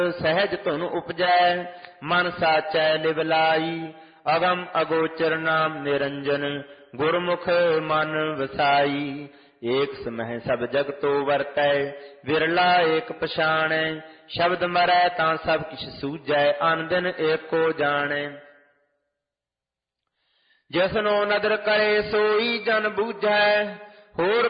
ਸਹਿਜ ਧੁਨ ਉਪਜੈ ਮਨ ਸਾਚੈ ਲਿਵ ਲਾਈ। ਅਗਮ ਅਗੋਚਰ ਨਾਮ ਨਿਰੰਜਨ ਗੁਰਮੁਖ ਮਨ ਵਸਾਈ। ਏਕ ਸਮਹਿ ਸਭ ਜਗਤੋ ਵਰਤੈ ਵਿਰਲਾ ਏਕ ਪਛਾਣੈ। ਸ਼ਬਦ ਮਰੈ ਤਾਂ ਸਭ ਕਿਛ ਸੂਝੈ ਅਨ ਦਿਨ ਏਕੋ ਜਾਣੈ। ਜਿਸਨੋ ਨਦਰ ਕਰੇ ਸੋਈ ਜਨ ਬੂਝੈ ਹੋਰ